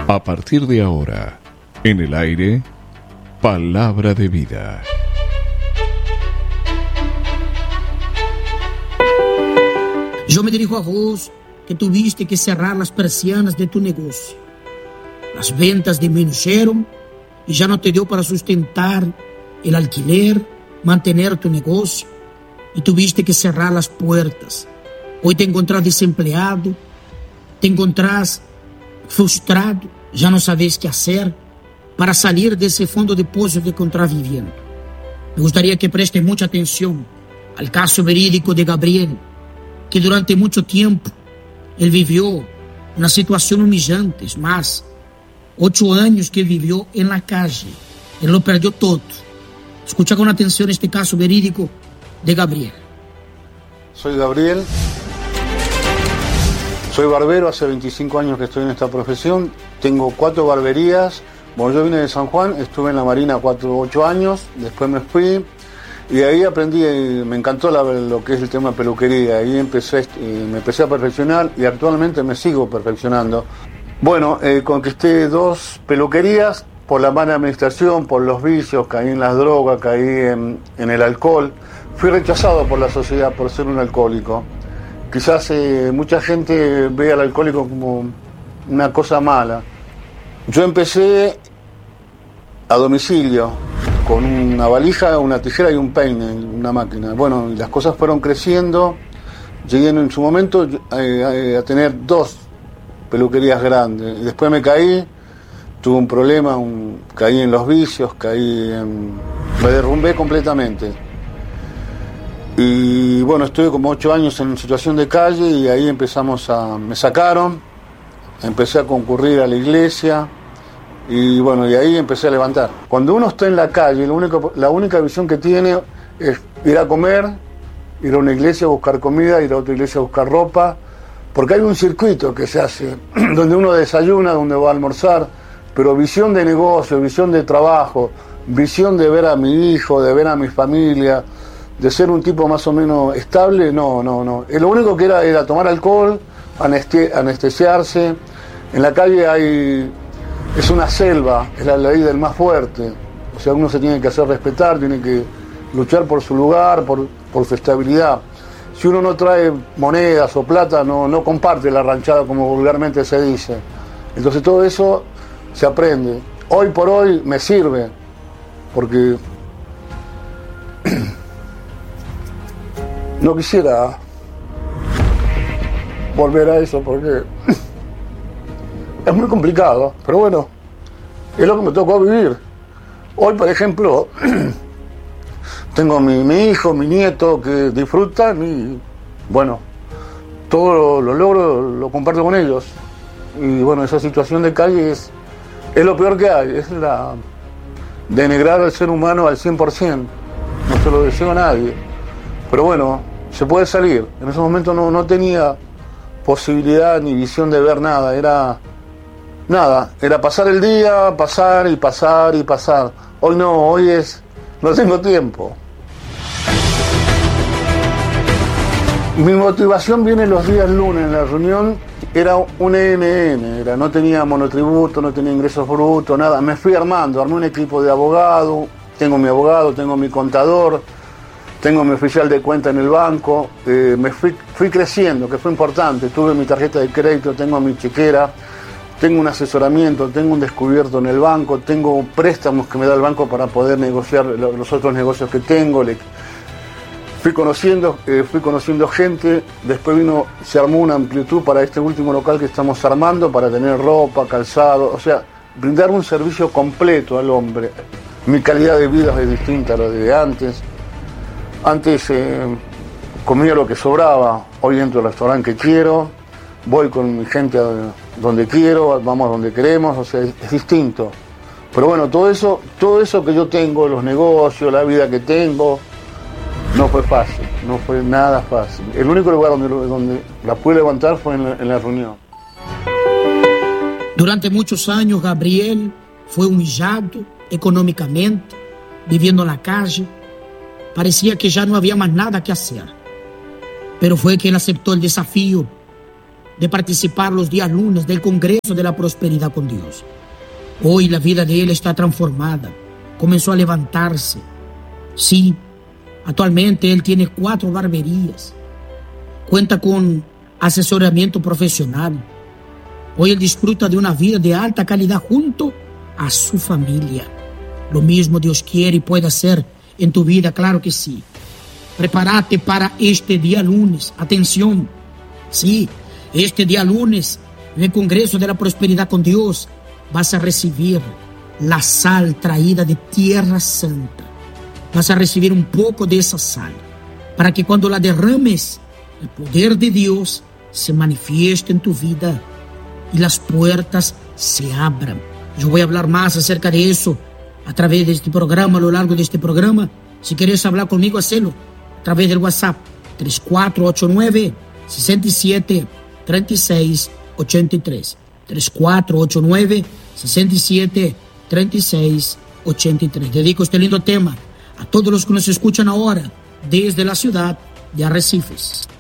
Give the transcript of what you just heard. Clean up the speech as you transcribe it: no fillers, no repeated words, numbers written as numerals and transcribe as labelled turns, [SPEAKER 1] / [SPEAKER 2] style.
[SPEAKER 1] A partir de ahora, en el aire, palabra de vida.
[SPEAKER 2] Yo me dirijo a vos que tuviste que cerrar las persianas de tu negocio. Las ventas disminuyeron y ya no te dio para sustentar el alquiler, mantener tu negocio y tuviste que cerrar las puertas. Hoy te encontrás desempleado, te encontrás frustrado, ya no sabes qué hacer para salir de ese fondo de pozo que encontrás viviendo. Me gustaría que prestes mucha atención al caso verídico de Gabriel, que durante mucho tiempo él vivió una situación humillante, es más, 8 años que vivió en la calle, él lo perdió todo. Escucha con atención este caso verídico de Gabriel.
[SPEAKER 3] Soy Gabriel, soy barbero, hace 25 años que estoy en esta profesión, tengo 4 barberías. Bueno, yo vine de San Juan, estuve en la Marina 8 años, después me fui y ahí aprendí, me encantó lo que es el tema de peluquería, ahí me empecé a perfeccionar y actualmente me sigo perfeccionando. Bueno, conquisté 2 peluquerías por la mala administración, por los vicios, caí en las drogas, caí en el alcohol. Fui rechazado por la sociedad por ser un alcohólico. Quizás mucha gente ve al alcohólico como una cosa mala. Yo empecé a domicilio con una valija, una tijera y un peine, una máquina. Bueno, las cosas fueron creciendo. Llegué en su momento a tener 2 peluquerías grandes. Después me caí, tuve un problema, caí en los vicios, me derrumbé completamente. Y bueno, estuve como 8 años en situación de calle y ahí me sacaron, empecé a concurrir a la iglesia y bueno, y ahí empecé a levantar. Cuando uno está en la calle, la única visión que tiene es ir a comer, ir a una iglesia a buscar comida, ir a otra iglesia a buscar ropa, porque hay un circuito que se hace, donde uno desayuna, donde va a almorzar, pero visión de negocio, visión de trabajo, visión de ver a mi hijo, de ver a mi familia, de ser un tipo más o menos estable, no. Lo único que era tomar alcohol, anestesiarse. En la calle es una selva, es la ley del más fuerte. O sea, uno se tiene que hacer respetar, tiene que luchar por su lugar, por su estabilidad. Si uno no trae monedas o plata, no comparte la ranchada como vulgarmente se dice. Entonces todo eso se aprende. Hoy por hoy me sirve, porque no quisiera volver a eso porque es muy complicado, pero bueno, es lo que me tocó vivir. Hoy, por ejemplo, tengo mi hijo, mi nieto que disfrutan y bueno, todo lo logro, lo comparto con ellos. Y bueno, esa situación de calle es lo peor que hay, es la denigrar al ser humano al 100%. No se lo deseo a nadie. Pero bueno, se puede salir. En ese momento no tenía posibilidad ni visión de ver nada. Era pasar el día, pasar y pasar y pasar. Hoy no tengo tiempo. Mi motivación viene los días lunes en la reunión. Era un ENN, no tenía monotributo, no tenía ingresos brutos, nada. Me fui armé un equipo de abogados, tengo mi abogado, tengo mi contador, tengo mi oficial de cuenta en el banco, me fui creciendo, que fue importante. Tuve mi tarjeta de crédito, tengo mi chequera, tengo un asesoramiento, tengo un descubierto en el banco, tengo préstamos que me da el banco para poder negociar los otros negocios que tengo. Fui conociendo gente, después se armó una amplitud para este último local que estamos armando, para tener ropa, calzado, o sea, brindar un servicio completo al hombre. Mi calidad de vida es distinta a la de antes. Antes comía lo que sobraba, hoy entro al restaurante que quiero, voy con mi gente a donde quiero, vamos a donde queremos, o sea, es distinto. Pero bueno, todo eso que yo tengo, los negocios, la vida que tengo, no fue fácil, no fue nada fácil. El único lugar donde la pude levantar fue en la reunión.
[SPEAKER 2] Durante muchos años, Gabriel fue humillado económicamente, viviendo en la calle. Parecía que ya no había más nada que hacer. Pero fue que él aceptó el desafío de participar los días lunes del Congreso de la Prosperidad con Dios. Hoy la vida de él está transformada, comenzó a levantarse. Sí, actualmente él tiene 4 barberías, cuenta con asesoramiento profesional. Hoy él disfruta de una vida de alta calidad junto a su familia. Lo mismo Dios quiere y puede hacer en tu vida, claro que sí. Prepárate para este día lunes. Atención, sí, este día lunes en el Congreso de la Prosperidad con Dios vas a recibir la sal traída de Tierra Santa. Vas a recibir un poco de esa sal para que cuando la derrames, el poder de Dios se manifieste en tu vida y las puertas se abran. Yo voy a hablar más acerca de eso a través de este programa, a lo largo de este programa. Si quieres hablar conmigo, hacelo a través del WhatsApp 3489-673683. 3489-673683. Dedico este lindo tema a todos los que nos escuchan ahora desde la ciudad de Arrecifes.